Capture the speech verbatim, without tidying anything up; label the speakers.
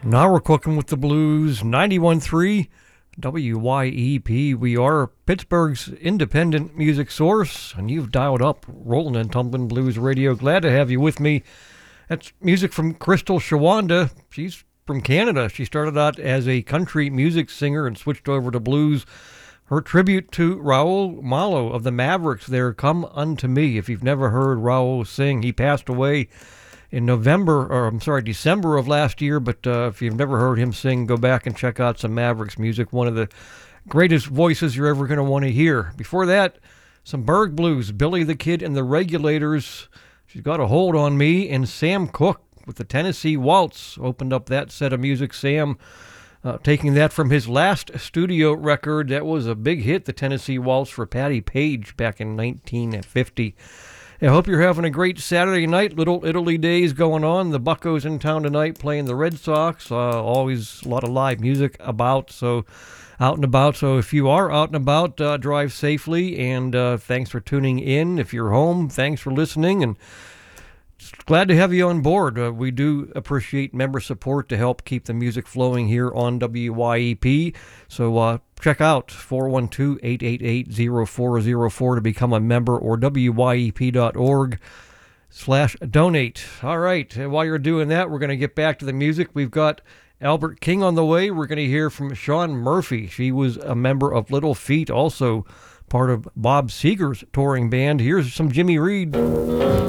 Speaker 1: Now we're cooking with the blues. ninety-one point three W Y E P. We are Pittsburgh's independent music source, and you've dialed up Rollin' and Tumblin' Blues Radio. Glad to have you with me. That's music from Crystal Shawanda. She's from Canada. She started out as a country music singer and switched over to blues. Her tribute to Raul Malo of the Mavericks there, Come Unto Me. If you've never heard Raul sing, he passed away in November, or I'm sorry, December of last year, but uh, if you've never heard him sing, go back and check out some Mavericks music. One of the greatest voices you're ever going to want to hear. Before that, some Berg Blues, Billy the Kid and the Regulators, She's Got a Hold on Me, and Sam Cooke with the Tennessee Waltz opened up that set of music. Sam uh, taking that from his last studio record. That was a big hit, the Tennessee Waltz, for Patty Page back in nineteen fifty. I hope you're having a great Saturday night. Little Italy days going on. The Buccos in town tonight playing the Red Sox. Uh, always a lot of live music about, so out and about. So if you are out and about, uh, drive safely, and uh, thanks for tuning in. If you're home, thanks for listening, and glad to have you on board. Uh, we do appreciate member support to help keep the music flowing here on W Y E P. So uh, check out four one two, eight eight eight, zero four zero four to become a member, or W Y E P dot org slash donate. All right, and while you're doing that, we're going to get back to the music. We've got Albert King on the way. We're going to hear from Shawn Murphy. She was a member of Little Feat, also part of Bob Seger's touring band. Here's some Jimmy Reed.